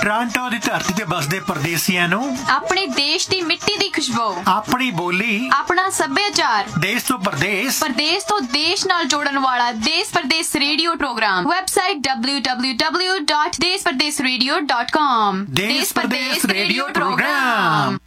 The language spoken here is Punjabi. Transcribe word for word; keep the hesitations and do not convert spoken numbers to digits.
ਟੋਰਾਂਟੋ ਦੀ ਧਰਤੀ ਤੇ ਬਸਦੇ ਪਰਦੇਸੀਆਂ ਨੂੰ ਆਪਣੇ ਦੇਸ਼ ਦੀ ਮਿੱਟੀ ਦੀ ਖੁਸ਼ਬੂ, ਆਪਣੀ ਬੋਲੀ, ਆਪਣਾ ਸੱਭਿਆਚਾਰ, ਦੇਸ਼ ਤੋਂ ਪਰਦੇਸ, ਪਰਦੇਸ ਤੋਂ ਦੇਸ਼ ਨਾਲ ਜੋੜਨ ਵਾਲਾ ਦੇਸ਼ ਪਰਦੇਸ radio programme. Website W W W dot ਦੇਸ਼ ਪਰਦੇਸ ਰੇਡੀਓ ਡਾਟ ਕਾਮ। ਦੇਸ਼ ਪਰਦੇਸ ਰੇਡੀਓ ਪ੍ਰੋਗਰਾਮ।